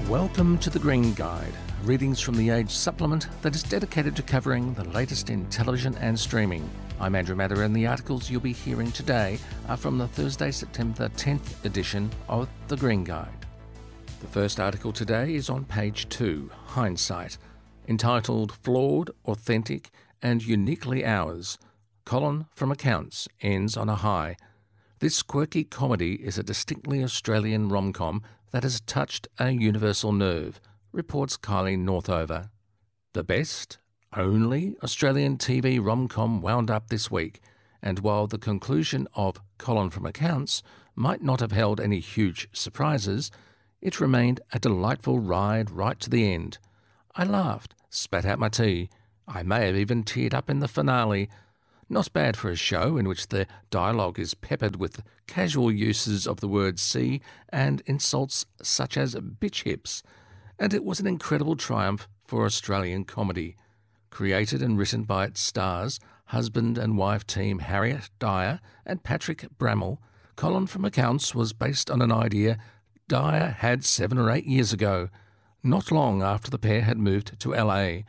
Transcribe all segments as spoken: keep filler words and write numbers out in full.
Welcome to The Green Guide, readings from the Age supplement that is dedicated to covering the latest in television and streaming. I'm Andrew Mather, and the articles you'll be hearing today are from the Thursday, September tenth edition of The Green Guide. The first article today is on page two, Hindsight, entitled Flawed, Authentic and Uniquely Ours. Colin from Accounts ends on a high. This quirky comedy is a distinctly Australian rom-com that has touched a universal nerve, reports Kylie Northover. The best, only Australian T V rom-com wound up this week, and while the conclusion of Colin from Accounts might not have held any huge surprises, it remained a delightful ride right to the end. I laughed, spat out my tea. I may have even teared up in the finale. Not bad for a show in which the dialogue is peppered with casual uses of the word see and insults such as bitch hips. And it was an incredible triumph for Australian comedy. Created and written by its stars, husband and wife team Harriet Dyer and Patrick Brammall, Colin from Accounts was based on an idea Dyer had seven or eight years ago, not long after the pair had moved to L A.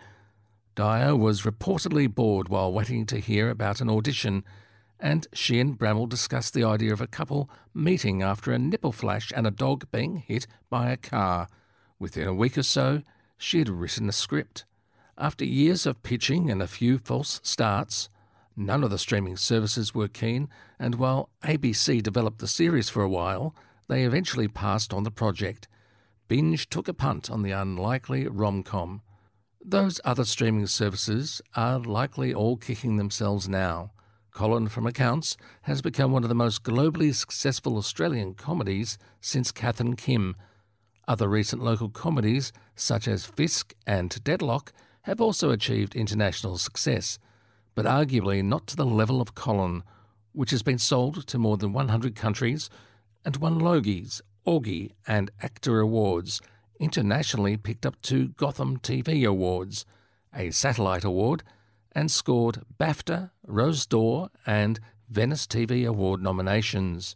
Dyer was reportedly bored while waiting to hear about an audition, and she and Brammall discussed the idea of a couple meeting after a nipple flash and a dog being hit by a car. Within a week or so, she had written a script. After years of pitching and a few false starts, none of the streaming services were keen, and while A B C developed the series for a while, they eventually passed on the project. Binge took a punt on the unlikely rom-com. Those other streaming services are likely all kicking themselves now. Colin from Accounts has become one of the most globally successful Australian comedies since Kath and Kim. Other recent local comedies, such as Fisk and Deadlock, have also achieved international success, but arguably not to the level of Colin, which has been sold to more than one hundred countries and won Logies, Augie and Actor Awards, internationally picked up two Gotham T V Awards, a Satellite Award, and scored BAFTA, Rose d'Or and Venice T V Award nominations.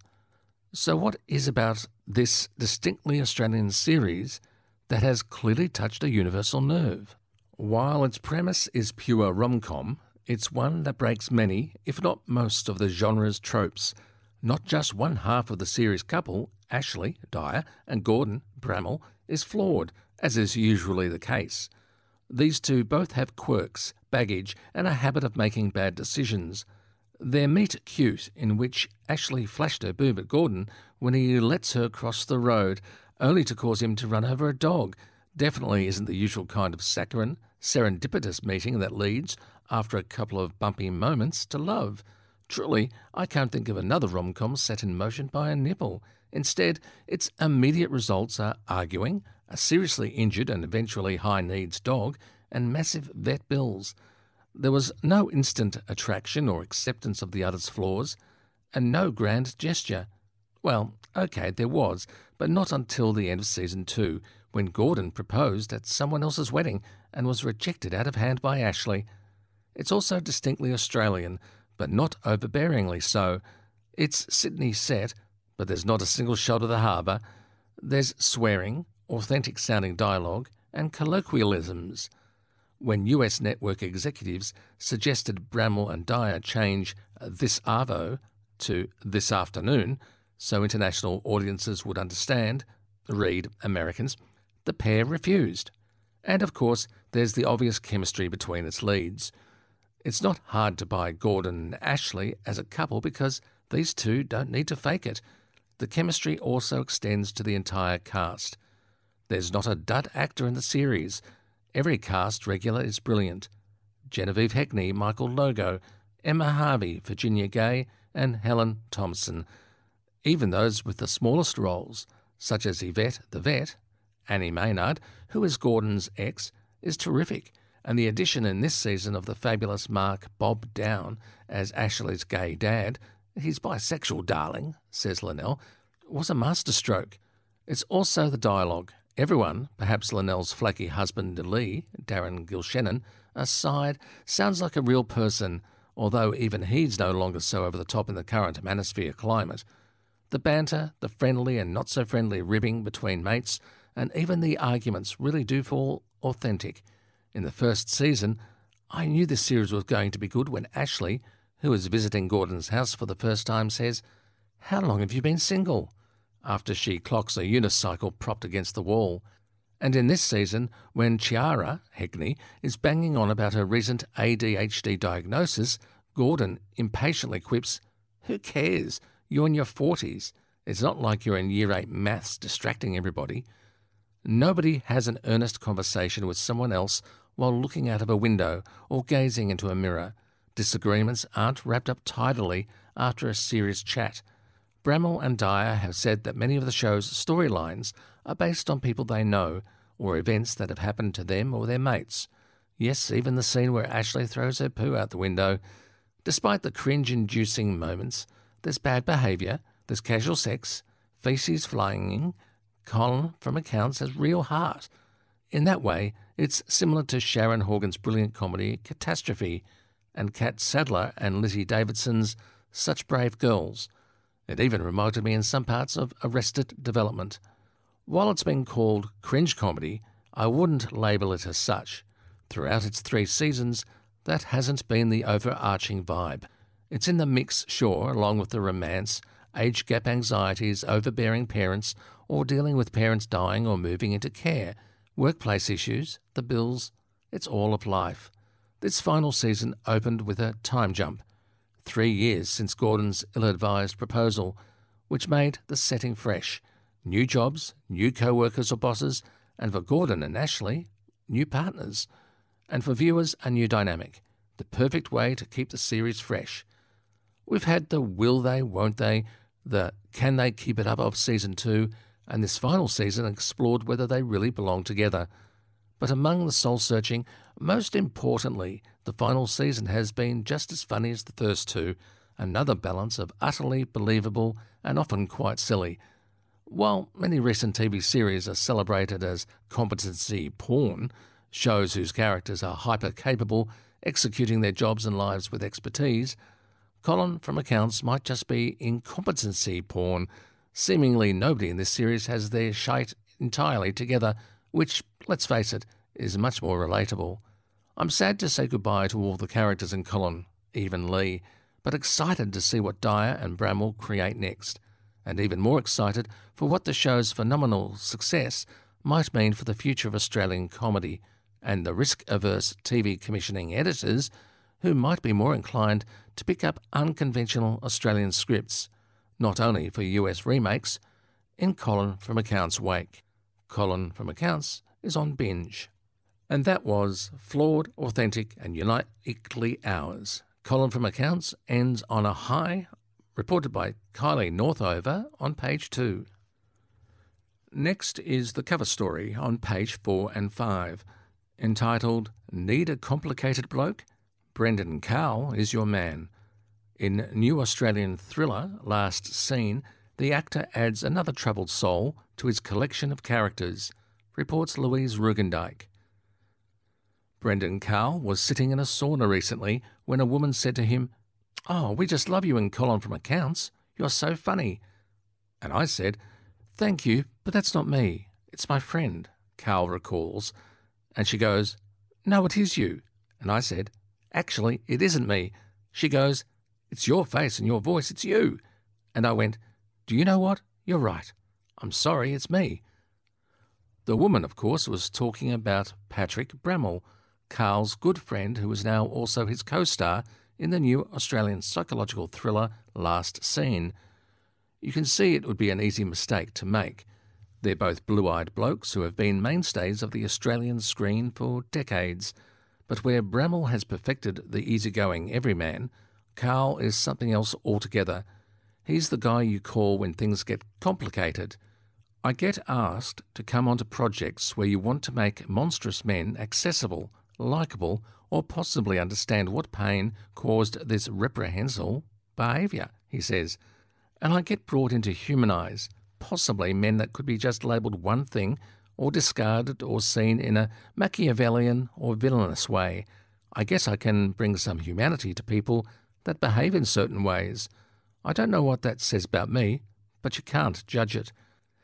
So what is about this distinctly Australian series that has clearly touched a universal nerve? While its premise is pure rom-com, it's one that breaks many, if not most, of the genre's tropes. Not just one half of the series couple, Ashley, Dyer, and Gordon, Brammall, is flawed, as is usually the case. These two both have quirks, baggage, and a habit of making bad decisions. Their meet cute, in which Ashley flashed her boob at Gordon when he lets her cross the road, only to cause him to run over a dog, definitely isn't the usual kind of saccharine, serendipitous meeting that leads, after a couple of bumpy moments, to love. Truly, I can't think of another rom-com set in motion by a nipple. Instead, its immediate results are arguing, a seriously injured and eventually high-needs dog, and massive vet bills. There was no instant attraction or acceptance of the other's flaws, and no grand gesture. Well, okay, there was, but not until the end of season two, when Gordon proposed at someone else's wedding and was rejected out of hand by Ashley. It's also distinctly Australian, but not overbearingly so. It's Sydney set, but there's not a single shot of the harbour. There's swearing, authentic-sounding dialogue, and colloquialisms. When U S network executives suggested Brammall and Dyer change this arvo to this afternoon so international audiences would understand, read Americans, the pair refused. And of course, there's the obvious chemistry between its leads. It's not hard to buy Gordon and Ashley as a couple because these two don't need to fake it. The chemistry also extends to the entire cast. There's not a dud actor in the series. Every cast regular is brilliant. Genevieve Heckney, Michael Logo, Emma Harvey, Virginia Gay, and Helen Thompson. Even those with the smallest roles, such as Yvette the Vet, Annie Maynard, who is Gordon's ex, is terrific, and the addition in this season of the fabulous Mark Bob Down as Ashley's gay dad, his bisexual darling, says Linnell, was a masterstroke. It's also the dialogue. Everyone, perhaps Linnell's flaky husband Lee, Darren Gilshannon, aside, sounds like a real person, although even he's no longer so over the top in the current manosphere climate. The banter, the friendly and not-so-friendly ribbing between mates, and even the arguments really do feel authentic. In the first season, I knew this series was going to be good when Ashley, who is visiting Gordon's house for the first time, says, "How long have you been single?" after she clocks a unicycle propped against the wall. And in this season, when Chiara, Hegney, is banging on about her recent A D H D diagnosis, Gordon impatiently quips, "Who cares? You're in your forties. It's not like you're in year eight maths distracting everybody." Nobody has an earnest conversation with someone else while looking out of a window or gazing into a mirror. Disagreements aren't wrapped up tidily after a serious chat. Bramwell and Dyer have said that many of the show's storylines are based on people they know or events that have happened to them or their mates. Yes, even the scene where Ashley throws her poo out the window. Despite the cringe-inducing moments, there's bad behaviour, there's casual sex, faeces flying. Colin from Accounts has real heart. In that way, it's similar to Sharon Horgan's brilliant comedy Catastrophe and Kat Sadler and Lizzie Davidson's Such Brave Girls. It even reminded me in some parts of Arrested Development. While it's been called cringe comedy, I wouldn't label it as such. Throughout its three seasons, that hasn't been the overarching vibe. It's in the mix, sure, along with the romance, age gap anxieties, overbearing parents, or dealing with parents dying or moving into care, workplace issues, the bills. It's all of life. This final season opened with a time jump. Three years since Gordon's ill-advised proposal, which made the setting fresh. New jobs, new co-workers or bosses, and for Gordon and Ashley, new partners. And for viewers, a new dynamic. The perfect way to keep the series fresh. We've had the will they, won't they, the can they keep it up of season two, and this final season explored whether they really belong together. But among the soul-searching, most importantly, the final season has been just as funny as the first two, another balance of utterly believable and often quite silly. While many recent T V series are celebrated as competency porn, shows whose characters are hyper-capable, executing their jobs and lives with expertise, Colin from Accounts might just be incompetency porn. Seemingly nobody in this series has their shite entirely together, which, let's face it, is much more relatable. I'm sad to say goodbye to all the characters in Colin, even Lee, but excited to see what Dyer and Bramwell create next, and even more excited for what the show's phenomenal success might mean for the future of Australian comedy and the risk-averse T V commissioning editors who might be more inclined to pick up unconventional Australian scripts, not only for U S remakes, in Colin from Accounts' wake. Colin from Accounts is on Binge. And that was Flawed, Authentic and Uniquely Ours. Colin from Accounts ends on a high, reported by Kylie Northover on page two. Next is the cover story on page four and five, entitled Need a Complicated Bloke? Brendan Cowell is your man. In new Australian thriller Last Seen, the actor adds another troubled soul to his collection of characters, reports Louise Rugendijk. Brendan Cowell was sitting in a sauna recently when a woman said to him, "Oh, we just love you in Colin from Accounts. You're so funny." And I said, "Thank you, but that's not me. It's my friend," Cowell recalls. And she goes, "No, it is you." And I said, "Actually, it isn't me." She goes, "It's your face and your voice, it's you." And I went, "Do you know what? You're right. I'm sorry, it's me." The woman, of course, was talking about Patrick Bramwell, Carl's good friend who is now also his co-star in the new Australian psychological thriller Last Seen. You can see it would be an easy mistake to make. They're both blue-eyed blokes who have been mainstays of the Australian screen for decades. But where Bramwell has perfected the easygoing everyman, Carl is something else altogether. He's the guy you call when things get complicated. I get asked to come onto projects where you want to make monstrous men accessible, likeable, or possibly understand what pain caused this reprehensible behaviour, he says. And I get brought in to humanise, possibly men that could be just labelled one thing or discarded or seen in a Machiavellian or villainous way. I guess I can bring some humanity to people that behave in certain ways. I don't know what that says about me, but you can't judge it.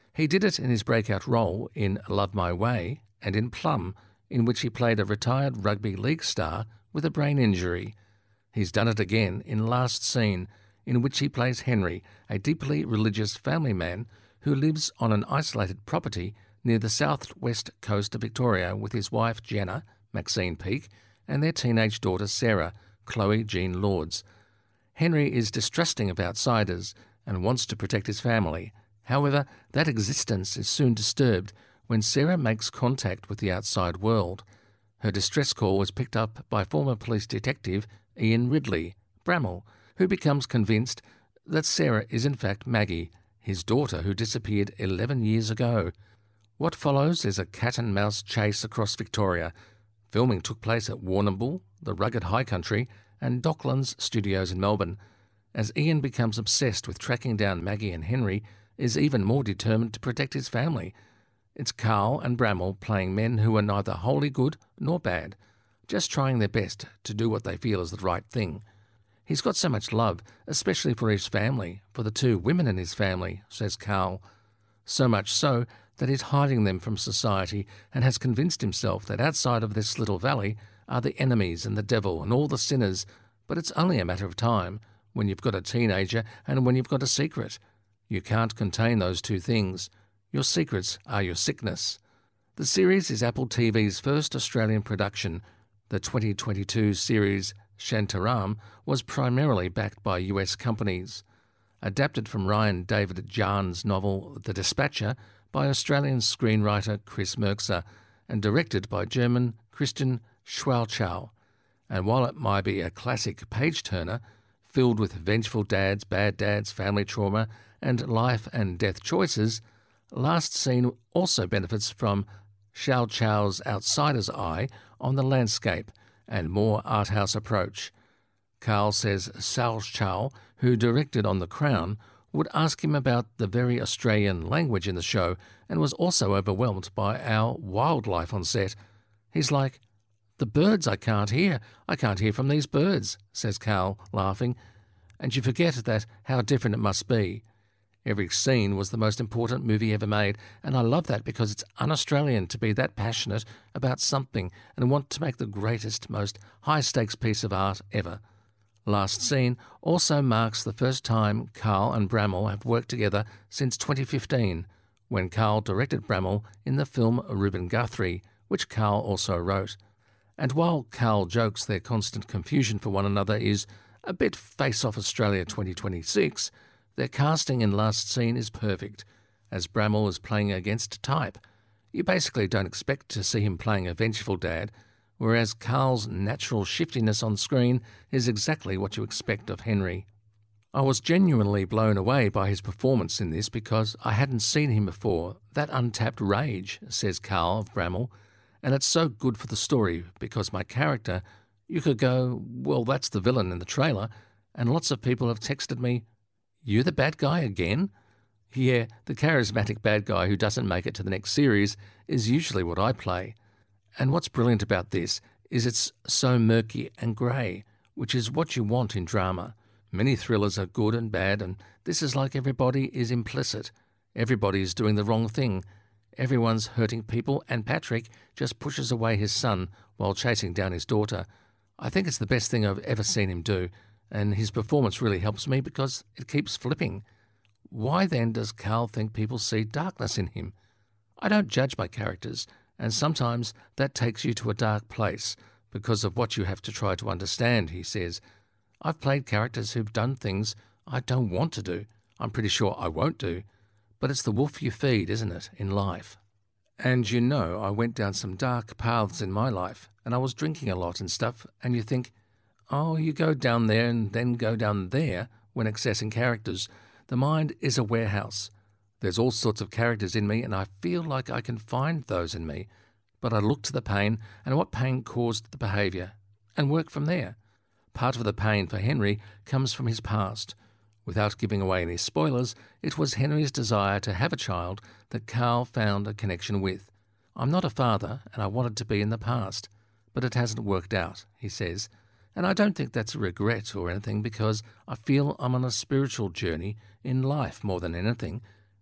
He did it in his breakout role in Love My Way and in Plum, in which he played a retired rugby league star with a brain injury. He's done it again in Last Scene, in which he plays Henry, a deeply religious family man who lives on an isolated property near the southwest coast of Victoria with his wife Jenna, Maxine Peake, and their teenage daughter Sarah, Chloe Jean Lords. Henry is distrusting of outsiders and wants to protect his family. However, that existence is soon disturbed when Sarah makes contact with the outside world. Her distress call was picked up by former police detective Ian Ridley, Bramall, who becomes convinced that Sarah is in fact Maggie, his daughter who disappeared eleven years ago. What follows is a cat-and-mouse chase across Victoria. Filming took place at Warrnambool, the rugged high country, and Docklands Studios in Melbourne. As Ian becomes obsessed with tracking down Maggie, and Henry is even more determined to protect his family. It's Carl and Bramall playing men who are neither wholly good nor bad, just trying their best to do what they feel is the right thing. He's got so much love, especially for his family, for the two women in his family, says Carl. So much so that he's hiding them from society and has convinced himself that outside of this little valley are the enemies and the devil and all the sinners, but it's only a matter of time when you've got a teenager and when you've got a secret. You can't contain those two things. Your secrets are your sickness. The series is Apple T V's first Australian production. The twenty twenty-two series Shantaram was primarily backed by U S companies. Adapted from Ryan David Jahn's novel The Dispatcher by Australian screenwriter Chris Merkser and directed by German Christian Schwalchow. And while it might be a classic page-turner, filled with vengeful dads, bad dads, family trauma, and life and death choices, Last Scene also benefits from Schwalchow's outsider's eye on the landscape and more art house approach. Carl says Schwalchow, who directed On the Crown, would ask him about the very Australian language in the show and was also overwhelmed by our wildlife on set. He's like, "The birds I can't hear. I can't hear from these birds," says Carl, laughing. And you forget that how different it must be. Every scene was the most important movie ever made, and I love that because it's un-Australian to be that passionate about something and want to make the greatest, most high-stakes piece of art ever. Last Scene also marks the first time Carl and Bramall have worked together since twenty fifteen, when Carl directed Bramall in the film Reuben Guthrie, which Carl also wrote. And while Carl jokes their constant confusion for one another is a bit Face Off Australia twenty twenty-six, their casting in Last Scene is perfect, as Bramall is playing against type. You basically don't expect to see him playing a vengeful dad, whereas Carl's natural shiftiness on screen is exactly what you expect of Henry. I was genuinely blown away by his performance in this because I hadn't seen him before. That untapped rage, says Carl of Bramall, and it's so good for the story because my character, you could go, well, that's the villain in the trailer, and lots of people have texted me, "You the bad guy again?" Yeah, the charismatic bad guy who doesn't make it to the next series is usually what I play. And what's brilliant about this is it's so murky and grey, which is what you want in drama. Many thrillers are good and bad, and this is like everybody is implicit. Everybody is doing the wrong thing. Everyone's hurting people, and Patrick just pushes away his son while chasing down his daughter. I think it's the best thing I've ever seen him do, and his performance really helps me because it keeps flipping. Why then does Carl think people see darkness in him? I don't judge my characters, and sometimes that takes you to a dark place because of what you have to try to understand, he says. I've played characters who've done things I don't want to do. I'm pretty sure I won't do. But it's the wolf you feed, isn't it, in life? And you know, I went down some dark paths in my life, and I was drinking a lot and stuff, and you think, oh, you go down there and then go down there when accessing characters. The mind is a warehouse. There's all sorts of characters in me, and I feel like I can find those in me. But I look to the pain and what pain caused the behaviour, and work from there. Part of the pain for Henry comes from his past. Without giving away any spoilers, it was Henry's desire to have a child that Carl found a connection with. I'm not a father, and I wanted to be in the past, but it hasn't worked out, he says. And I don't think that's a regret or anything because I feel I'm on a spiritual journey in life more than anything,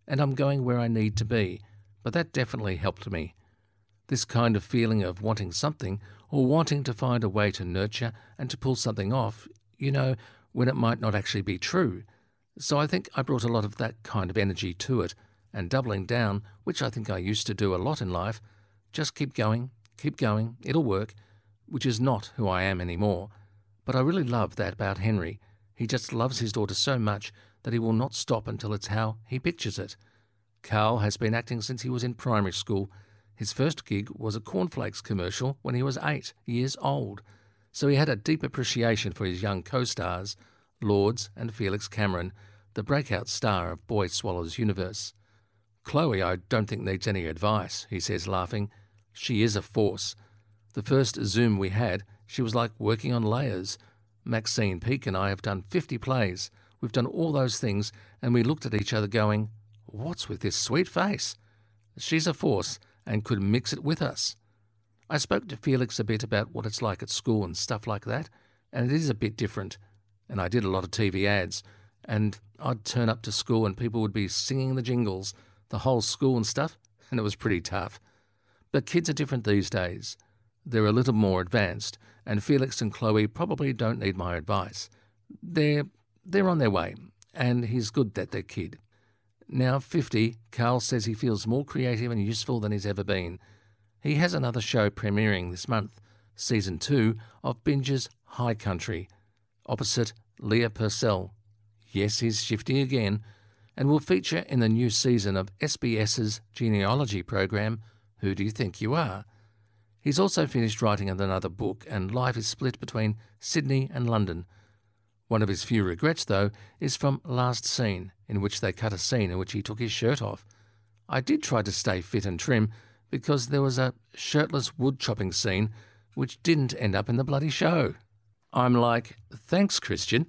and I'm going where I need to be, but that definitely helped me. This kind of feeling of wanting something or wanting to find a way to nurture and to pull something off, you know, when it might not actually be true. So I think I brought a lot of that kind of energy to it, and doubling down, which I think I used to do a lot in life, just keep going, keep going, it'll work, which is not who I am anymore. But I really love that about Henry. He just loves his daughter so much that he will not stop until it's how he pictures it. Carl has been acting since he was in primary school. His first gig was a cornflakes commercial when he was eight years old, so he had a deep appreciation for his young co-stars, Lourdes and Felix Cameron, the breakout star of Boy Swallows Universe. Chloe, I don't think needs any advice, he says, laughing. She is a force. The first Zoom we had, she was like working on layers. Maxine Peake and I have done fifty plays. We've done all those things, and we looked at each other going, what's with this sweet face? She's a force and could mix it with us. I spoke to Felix a bit about what it's like at school and stuff like that, and it is a bit different. And I did a lot of T V ads, and I'd turn up to school and people would be singing the jingles, the whole school and stuff, and it was pretty tough. But kids are different these days. They're a little more advanced, and Felix and Chloe probably don't need my advice. They're, they're on their way, and he's good that they're kid. Now fifty, Carl says he feels more creative and useful than he's ever been. He has another show premiering this month, season two of Binge's High Country, opposite Leah Purcell. Yes, he's shifting again, and will feature in the new season of SBS's genealogy program, Who Do You Think You Are? He's also finished writing another book, and life is split between Sydney and London. One of his few regrets, though, is from Last Scene, in which they cut a scene in which he took his shirt off. I did try to stay fit and trim, because there was a shirtless wood chopping scene which didn't end up in the bloody show. I'm like, thanks, Christian.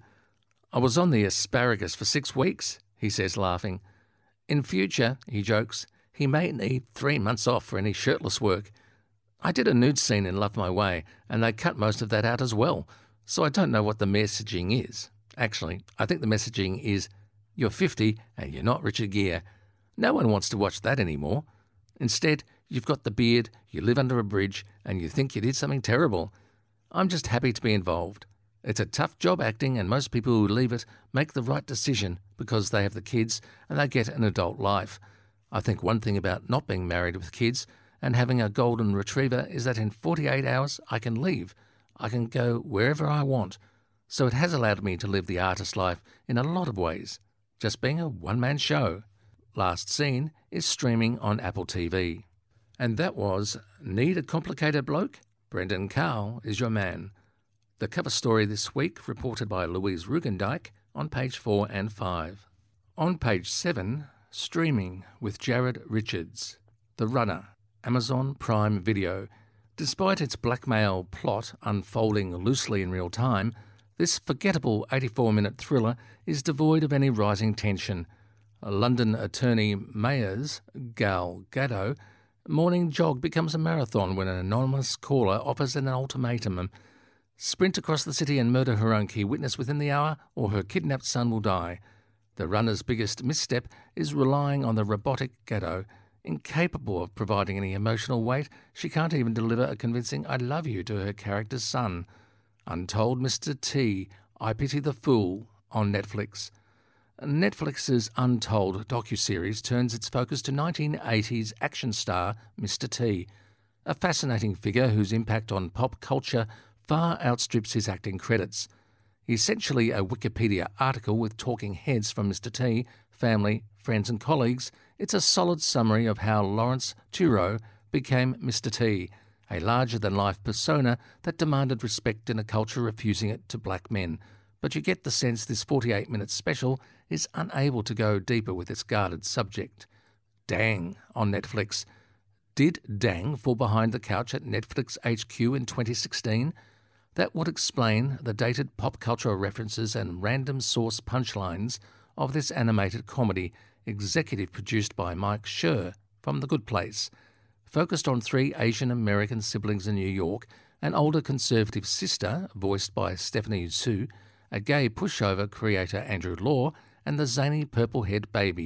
I was on the asparagus for six weeks, he says, laughing. In future, he jokes, he may need three months off for any shirtless work. I did a nude scene in Love My Way, and they cut most of that out as well, so I don't know what the messaging is. Actually, I think the messaging is, you're fifty and you're not Richard Gere. No one wants to watch that anymore. Instead, you've got the beard, you live under a bridge, and you think you did something terrible. I'm just happy to be involved. It's a tough job acting, and most people who leave it make the right decision because they have the kids and they get an adult life. I think one thing about not being married with kids and having a golden retriever is that in forty-eight hours I can leave. I can go wherever I want. So it has allowed me to live the artist life in a lot of ways, just being a one-man show. Last Scene is streaming on Apple T V. And that was Need a Complicated Bloke? Brendan Carl is your man. The cover story this week reported by Louise Rugendijk on page four and five. On page seven, streaming with Jared Richards. The Runner, Amazon Prime Video. Despite its blackmail plot unfolding loosely in real time, this forgettable eighty-four minute thriller is devoid of any rising tension. A London attorney Mayer's, Gal Gadot, morning jog becomes a marathon when an anonymous caller offers an ultimatum. Sprint across the city and murder her own key witness within the hour, or her kidnapped son will die. The runner's biggest misstep is relying on the robotic Gadot. Incapable of providing any emotional weight, she can't even deliver a convincing I love you to her character's son. Untold Mister T, I Pity the Fool, on Netflix. Netflix's Untold docuseries turns its focus to nineteen eighties action star Mister T, a fascinating figure whose impact on pop culture far outstrips his acting credits. Essentially a Wikipedia article with talking heads from Mister T, family, friends and colleagues, it's a solid summary of how Lawrence Tureau became Mister T, a larger-than-life persona that demanded respect in a culture refusing it to black men. But you get the sense this forty-eight minute special is unable to go deeper with its guarded subject. Dang on Netflix. Did Dang fall behind the couch at Netflix H Q in twenty sixteen? That would explain the dated pop cultural references and random source punchlines of this animated comedy, executive produced by Mike Schur from The Good Place. Focused on three Asian American siblings in New York, an older conservative sister, voiced by Stephanie Hsu, a gay pushover creator Andrew Law, and the zany purple-haired baby,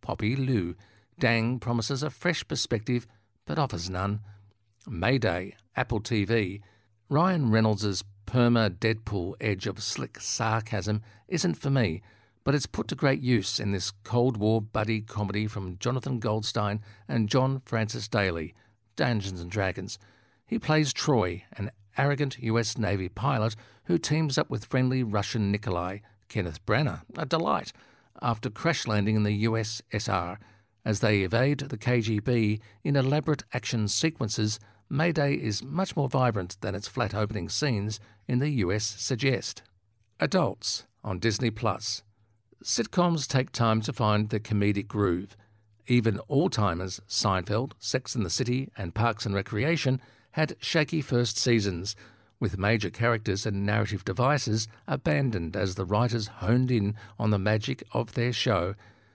Poppy Lou. Dang promises a fresh perspective, but offers none. Mayday, Apple T V. Ryan Reynolds' perma Deadpool edge of slick sarcasm isn't for me, but it's put to great use in this Cold War buddy comedy from Jonathan Goldstein and John Francis Daly, Dungeons and Dragons. He plays Troy, an arrogant U S Navy pilot who teams up with friendly Russian Nikolai, Kenneth Branagh, a delight, after crash landing in the U S S R. As they evade the K G B in elaborate action sequences, Mayday is much more vibrant than its flat opening scenes in the U S suggest. Adults on Disney Plus. Sitcoms take time to find the comedic groove. Even all-timers Seinfeld, Sex and the City and Parks and Recreation had shaky first seasons, with major characters and narrative devices abandoned as the writers honed in on the magic of their show.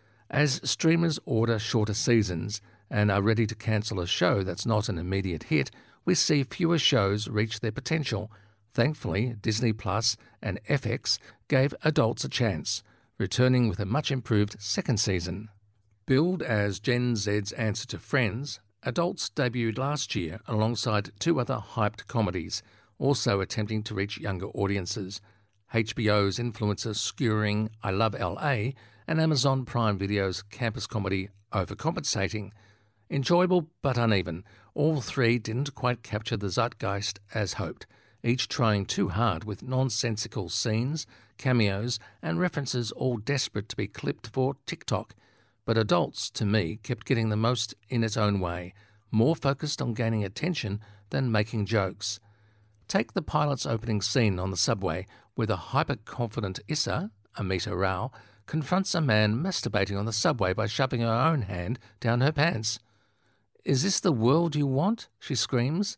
As streamers order shorter seasons and are ready to cancel a show that's not an immediate hit, we see fewer shows reach their potential. Thankfully, Disney Plus and F X gave adults a chance, returning with a much improved second season. Billed as Gen Z's answer to Friends, Adults debuted last year alongside two other hyped comedies, also attempting to reach younger audiences. H B O's influencer skewering I Love L A and Amazon Prime Video's campus comedy Overcompensating. Enjoyable but uneven, all three didn't quite capture the zeitgeist as hoped, each trying too hard with nonsensical scenes, cameos and references all desperate to be clipped for TikTok. But Adults, to me, kept getting the most in its own way, more focused on gaining attention than making jokes. Take the pilot's opening scene on the subway, where the hyper-confident Issa, Amita Rao, confronts a man masturbating on the subway by shoving her own hand down her pants. "Is this the world you want?" she screams.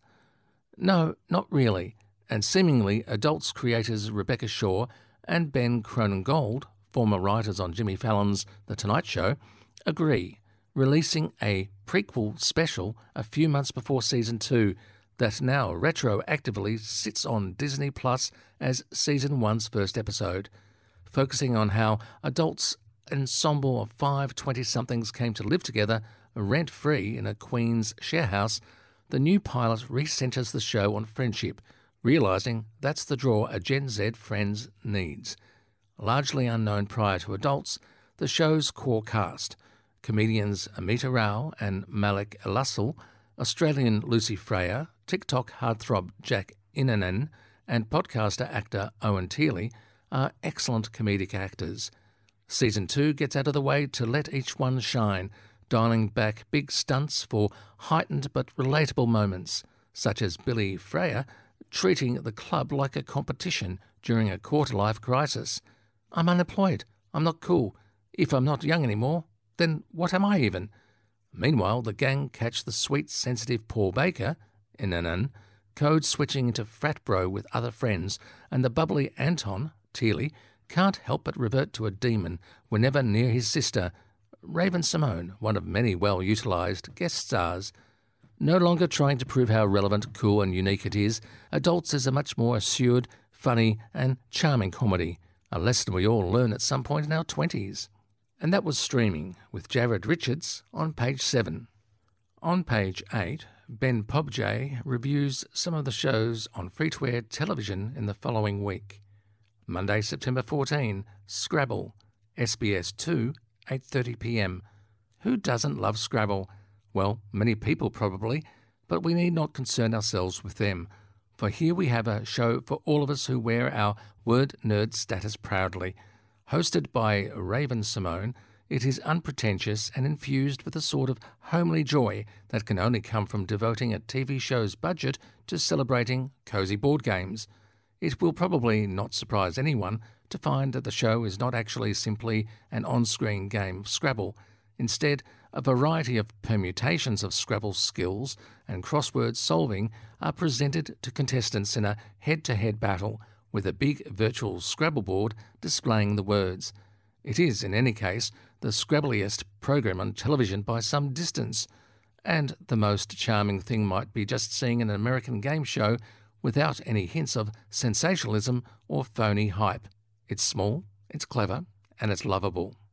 No, not really, and seemingly Adults creators Rebecca Shaw and Ben Cronin-Gold, former writers on Jimmy Fallon's The Tonight Show, agree, releasing a prequel special a few months before Season two that now retroactively sits on Disney Plus as Season one's first episode. Focusing on how Adults' ensemble of five twenty-somethings came to live together rent-free in a Queens sharehouse, the new pilot recenters the show on friendship, realising that's the draw a Gen Z Friends needs. Largely unknown prior to Adults, the show's core cast, comedians Amita Rao and Malik Elassal, Australian Lucy Freya, TikTok heartthrob Jack Inanen, and podcaster actor Owen Teely, are excellent comedic actors. Season two gets out of the way to let each one shine, dialing back big stunts for heightened but relatable moments, such as Billy Freya treating the club like a competition during a quarter-life crisis. "I'm unemployed. I'm not cool. If I'm not young anymore, then what am I even?" Meanwhile, the gang catch the sweet, sensitive Paul Baker, Inanan, code-switching into frat bro with other friends, and the bubbly Anton, Teely, can't help but revert to a demon whenever near his sister, Raven-Symoné, one of many well-utilised guest stars. No longer trying to prove how relevant, cool and unique it is, Adults is a much more assured, funny and charming comedy, a lesson we all learn at some point in our twenties. And that was Streaming, with Jared Richards on page seven. On page eight, Ben Pobjay reviews some of the shows on free-to-air television in the following week. Monday, September fourteenth, Scrabble, S B S two, eight thirty p m. Who doesn't love Scrabble? Well, many people probably, but we need not concern ourselves with them, for here we have a show for all of us who wear our word nerd status proudly. Hosted by Raven-Symoné, it is unpretentious and infused with a sort of homely joy that can only come from devoting a T V show's budget to celebrating cosy board games. It will probably not surprise anyone to find that the show is not actually simply an on-screen game of Scrabble. Instead, a variety of permutations of Scrabble skills and crossword solving are presented to contestants in a head-to-head battle, with a big virtual Scrabble board displaying the words. It is, in any case, the Scrabbliest program on television by some distance, and the most charming thing might be just seeing an American game show without any hints of sensationalism or phony hype. It's small, it's clever, and it's lovable.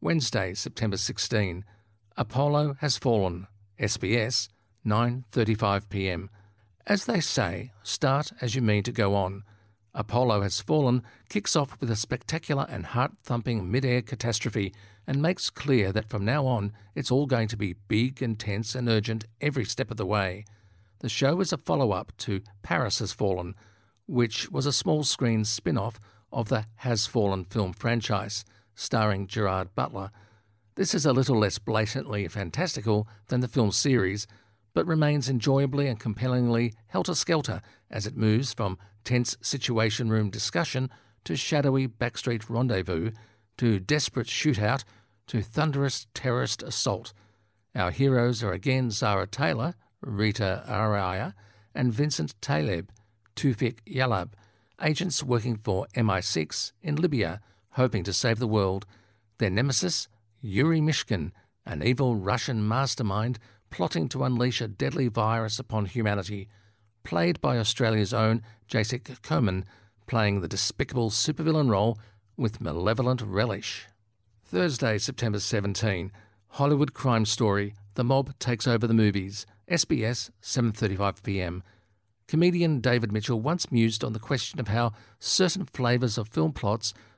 Wednesday, September sixteenth, Apollo Has Fallen, S B S, nine thirty-five p m. As they say, start as you mean to go on. Apollo Has Fallen kicks off with a spectacular and heart-thumping mid-air catastrophe and makes clear that from now on it's all going to be big, intense and urgent every step of the way. The show is a follow-up to Paris Has Fallen, which was a small-screen spin-off of the Has Fallen film franchise, starring Gerard Butler. This is a little less blatantly fantastical than the film series, but remains enjoyably and compellingly helter-skelter as it moves from tense situation room discussion to shadowy backstreet rendezvous to desperate shootout to thunderous terrorist assault. Our heroes are again Zara Taylor, Rita Araya, and Vincent Taleb, Tufik Yalab, agents working for M I six in Libya, hoping to save the world. Their nemesis, Yuri Mishkin, an evil Russian mastermind plotting to unleash a deadly virus upon humanity, played by Australia's own Jacek Koman, playing the despicable supervillain role with malevolent relish. Thursday, September seventeenth, Hollywood crime story, The Mob Takes Over the Movies, S B S, seven thirty-five p m. Comedian David Mitchell once mused on the question of how certain flavours of film plots